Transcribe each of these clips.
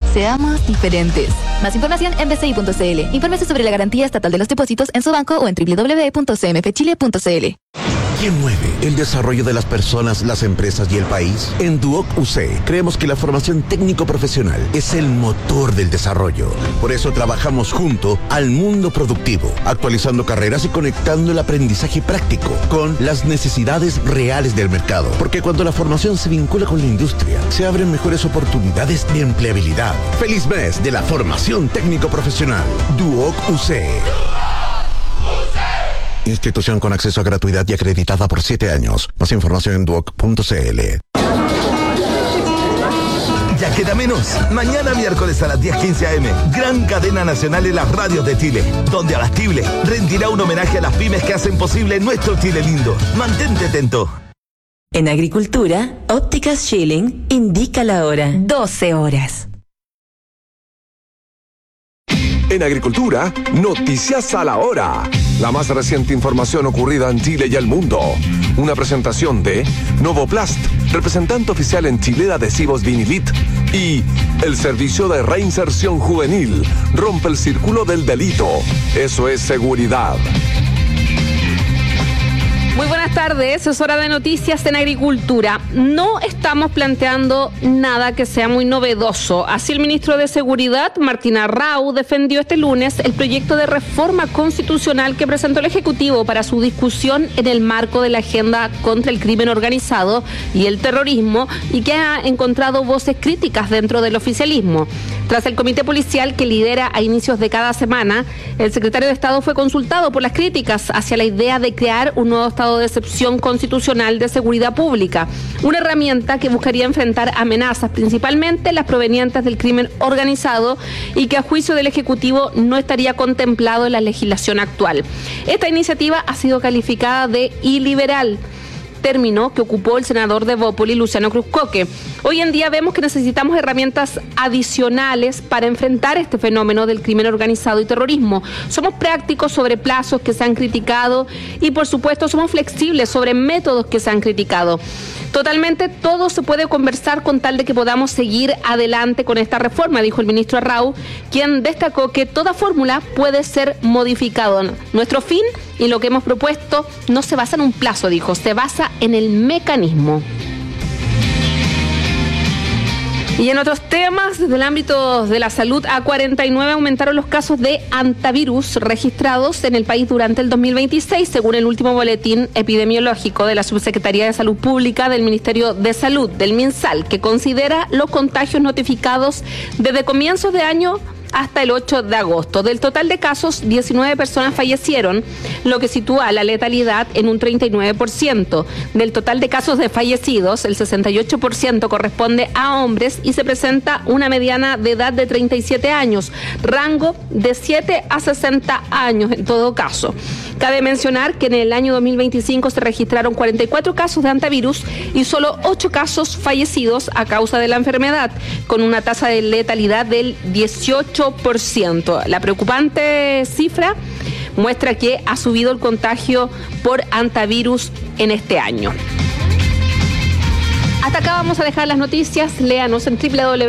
Seamos diferentes. Más información en bci.cl. Infórmese sobre la garantía estatal de los depósitos en su banco o en www.cmfchile.cl. ¿Quién mueve el desarrollo de las personas, las empresas y el país? En Duoc UC creemos que la formación técnico-profesional es el motor del desarrollo. Por eso trabajamos junto al mundo productivo, actualizando carreras y conectando el aprendizaje práctico con las necesidades reales del mercado. Porque cuando la formación se vincula con la industria, se abren mejores oportunidades de empleabilidad. ¡Feliz mes de la formación técnico-profesional! Duoc UC. Institución con acceso a gratuidad y acreditada por 7 años. Más información en duoc.cl. Ya queda menos. Mañana miércoles a las 10:15 a.m. Gran cadena nacional en las radios de Chile, donde Abastible rendirá un homenaje a las pymes que hacen posible nuestro Chile lindo. Mantente atento. En Agricultura, Ópticas Schilling indica la hora. 12 horas. En Agricultura, Noticias a la Hora. La más reciente información ocurrida en Chile y el mundo. Una presentación de Novoplast, representante oficial en Chile de adhesivos Vinilit. Y el servicio de reinserción juvenil rompe el círculo del delito. Eso es seguridad. Muy buenas tardes, es hora de noticias en Agricultura. No estamos planteando nada que sea muy novedoso. Así el ministro de Seguridad, Martín Arrau, defendió este lunes el proyecto de reforma constitucional que presentó el Ejecutivo para su discusión en el marco de la agenda contra el crimen organizado y el terrorismo y que ha encontrado voces críticas dentro del oficialismo. Tras el comité policial que lidera a inicios de cada semana, el secretario de Estado fue consultado por las críticas hacia la idea de crear un nuevo estado de excepción constitucional de seguridad pública, una herramienta que buscaría enfrentar amenazas, principalmente las provenientes del crimen organizado y que a juicio del Ejecutivo no estaría contemplado en la legislación actual. Esta iniciativa ha sido calificada de iliberal, término que ocupó el senador de Bópoli, Luciano Cruzcoque. Hoy en día vemos que necesitamos herramientas adicionales para enfrentar este fenómeno del crimen organizado y terrorismo. Somos prácticos sobre plazos que se han criticado y, por supuesto, somos flexibles sobre métodos que se han criticado. Totalmente todo se puede conversar con tal de que podamos seguir adelante con esta reforma, dijo el ministro Arrau, quien destacó que toda fórmula puede ser modificada. Nuestro fin y lo que hemos propuesto no se basa en un plazo, dijo, se basa en el mecanismo. Y en otros temas, desde el ámbito de la salud, a 49 aumentaron los casos de hantavirus registrados en el país durante el 2026, según el último boletín epidemiológico de la Subsecretaría de Salud Pública del Ministerio de Salud, del MinSal, que considera los contagios notificados desde comienzos de año hasta el 8 de agosto. Del total de casos, 19 personas fallecieron, lo que sitúa la letalidad en un 39%. Del total de casos de fallecidos, el 68% corresponde a hombres y se presenta una mediana de edad de 37 años, rango de 7 a 60 años en todo caso. Cabe mencionar que en el año 2025 se registraron 44 casos de hantavirus y solo 8 casos fallecidos a causa de la enfermedad, con una tasa de letalidad del 18%. La preocupante cifra muestra que ha subido el contagio por hantavirus en este año. Hasta acá vamos a dejar las noticias. Léanos en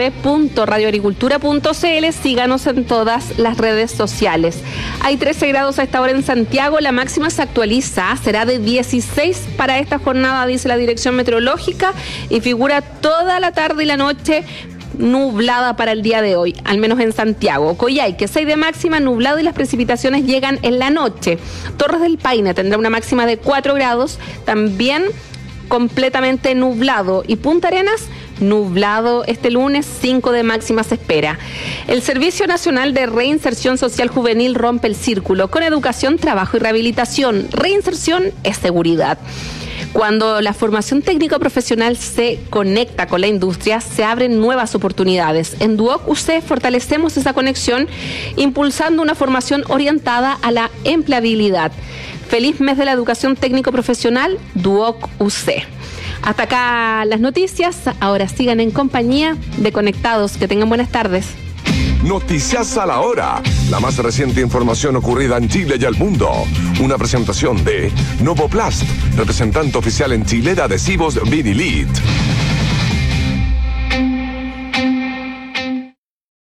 www.radioagricultura.cl. Síganos en todas las redes sociales. Hay 13 grados a esta hora en Santiago. La máxima se actualiza. Será de 16 para esta jornada, dice la Dirección Meteorológica. Y figura toda la tarde y la noche nublada para el día de hoy, al menos en Santiago. Coyhaique, 6 de máxima, nublado y las precipitaciones llegan en la noche. Torres del Paine tendrá una máxima de 4 grados, también completamente nublado. Y Punta Arenas, nublado este lunes, 5 de máxima se espera. El Servicio Nacional de Reinserción Social Juvenil rompe el círculo con educación, trabajo y rehabilitación. Reinserción es seguridad. Cuando la formación técnico-profesional se conecta con la industria, se abren nuevas oportunidades. En Duoc UC fortalecemos esa conexión, impulsando una formación orientada a la empleabilidad. Feliz mes de la educación técnico-profesional, Duoc UC. Hasta acá las noticias. Ahora sigan en compañía de Conectados. Que tengan buenas tardes. Noticias a la hora. La más reciente información ocurrida en Chile y el mundo. Una presentación de Novoplast, representante oficial en Chile de adhesivos Vinilit.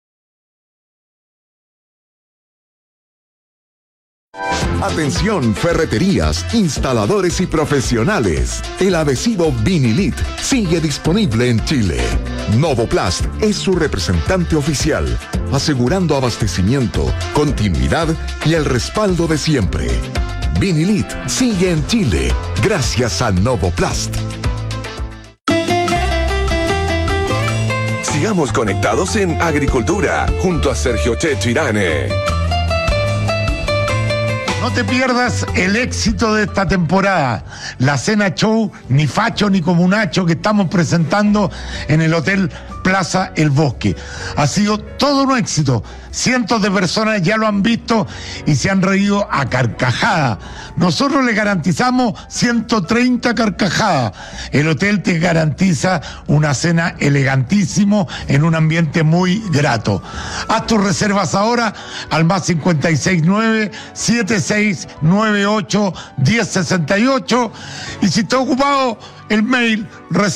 Atención, ferreterías, instaladores y profesionales. El adhesivo Vinilit sigue disponible en Chile. Novoplast es su representante oficial, asegurando abastecimiento, continuidad y el respaldo de siempre. Vinilit sigue en Chile gracias a Novoplast. Sigamos conectados en Agricultura junto a Sergio Checho Irane. No te pierdas el éxito de esta temporada, la cena show Ni Facho ni Comunacho que estamos presentando en el Hotel Plaza El Bosque. Ha sido todo un éxito. Cientos de personas ya lo han visto y se han reído a carcajadas. Nosotros le garantizamos 130 carcajadas. El hotel te garantiza una cena elegantísimo en un ambiente muy grato. Haz tus reservas ahora al más 569-7698-1068 y si está ocupado, el mail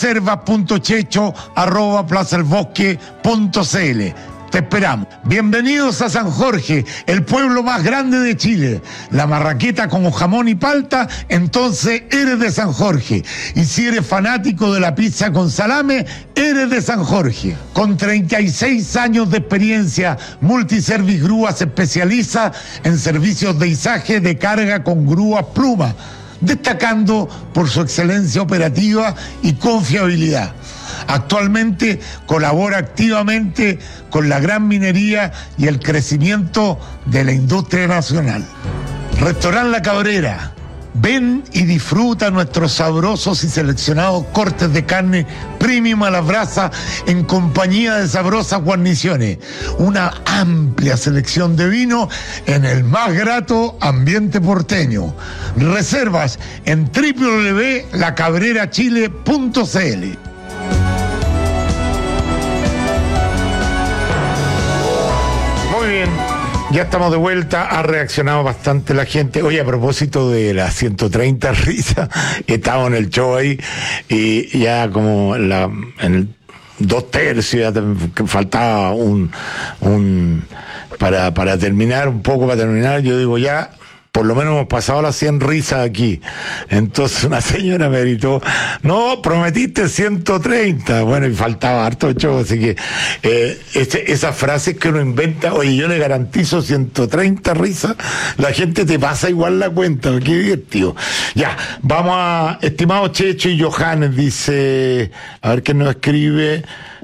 reservas.checho@plazaelbosque.cl. Te esperamos. Bienvenidos a San Jorge, el pueblo más grande de Chile. La marraqueta con jamón y palta, entonces eres de San Jorge. Y si eres fanático de la pizza con salame, eres de San Jorge. Con 36 años de experiencia, Multiservice Grúa se especializa en servicios de izaje de carga con grúas Pluma, destacando por su excelencia operativa y confiabilidad. Actualmente colabora activamente con la gran minería y el crecimiento de la industria nacional. Restaurant La Cabrera. Ven y disfruta nuestros sabrosos y seleccionados cortes de carne premium a la brasa en compañía de sabrosas guarniciones. Una amplia selección de vino en el más grato ambiente porteño. Reservas en www.lacabrerachile.cl. Muy bien. Ya estamos de vuelta, ha reaccionado bastante la gente. Oye, a propósito de las 130 risas, estamos en el show ahí y ya como en el 2/3 ya faltaba para terminar, un poco para terminar, yo digo ya, por lo menos hemos pasado las 100 risas aquí. Entonces una señora me gritó, no, prometiste 130. Bueno, y faltaba harto show, así que esas frases que uno inventa, oye, yo le garantizo 130 risas, la gente te pasa igual la cuenta, qué divertido. Ya, vamos a, estimados Checho y Johannes, dice, a ver qué nos escribe,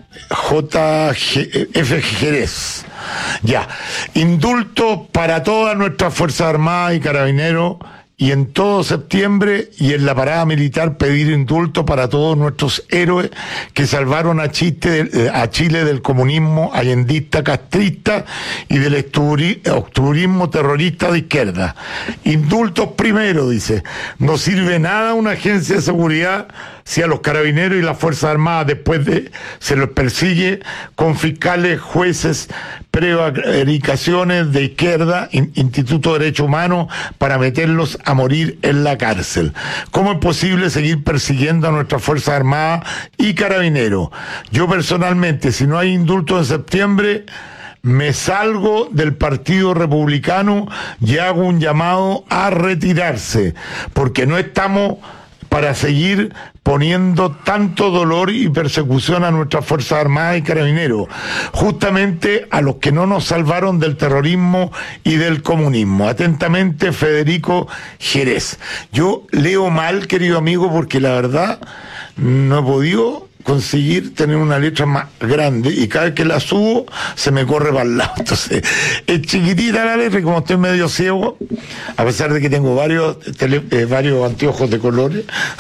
JF Jerez. Ya, indulto para todas nuestras Fuerzas Armadas y Carabineros, y en todo septiembre y en la parada militar pedir indulto para todos nuestros héroes que salvaron a Chile del comunismo allendista castrista y del octubrismo terrorista de izquierda. Indultos primero, dice. No sirve nada una agencia de seguridad si a los carabineros y las Fuerzas Armadas después se los persigue con fiscales, jueces, prevaricaciones de izquierda, Instituto de Derechos Humanos, para meterlos a morir en la cárcel. ¿Cómo es posible seguir persiguiendo a nuestras Fuerzas Armadas y Carabineros? Yo personalmente, si no hay indulto en septiembre, me salgo del Partido Republicano y hago un llamado a retirarse, porque no estamos para seguir poniendo tanto dolor y persecución a nuestras Fuerzas Armadas y Carabineros, justamente a los que no nos salvaron del terrorismo y del comunismo. Atentamente, Federico Jerez. Yo leo mal, querido amigo, porque la verdad no he podido conseguir tener una letra más grande y cada vez que la subo se me corre para el lado. Entonces es chiquitita la letra y como estoy medio ciego, a pesar de que tengo varios anteojos de colores,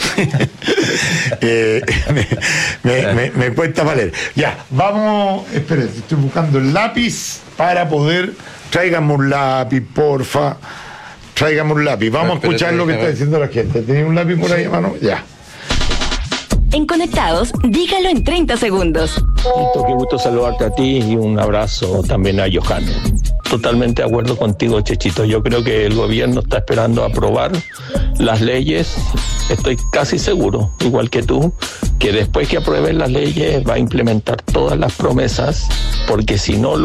me cuesta para leer. Ya, vamos, espérense, estoy buscando el lápiz para poder, tráigame un lápiz, porfa, tráigame un lápiz, vamos a escuchar lo que está diciendo la gente. ¿Tenés un lápiz por ahí, hermano? Ya. En Conectados, dígalo en 30 segundos. Qué gusto saludarte a ti y un abrazo también a Johannes. Totalmente de acuerdo contigo, Chechito. Yo creo que el gobierno está esperando aprobar las leyes. Estoy casi seguro, igual que tú, que después que aprueben las leyes va a implementar todas las promesas, porque si no